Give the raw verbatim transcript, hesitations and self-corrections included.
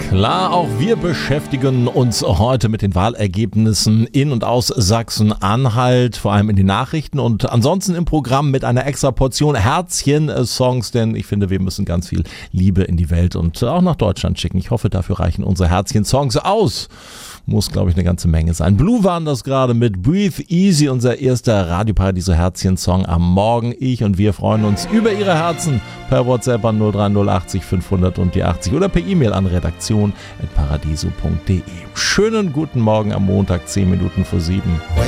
Klar, auch wir beschäftigen uns heute mit den Wahlergebnissen in und aus Sachsen-Anhalt, vor allem in den Nachrichten und ansonsten im Programm mit einer extra Portion Herzchen-Songs, denn ich finde, wir müssen ganz viel Liebe in die Welt und auch nach Deutschland schicken. Ich hoffe, dafür reichen unsere Herzchen-Songs aus. Muss, glaube ich, eine ganze Menge sein. Blue waren das gerade mit Breathe Easy, unser erster Radioparadiso Herzchen-Song am Morgen. Ich und wir freuen uns über Ihre Herzen per WhatsApp an null drei null achtzig fünfhundert und die achtzig oder per E-Mail an redaktion at paradiso punkt de. Schönen guten Morgen am Montag, zehn Minuten vor sieben.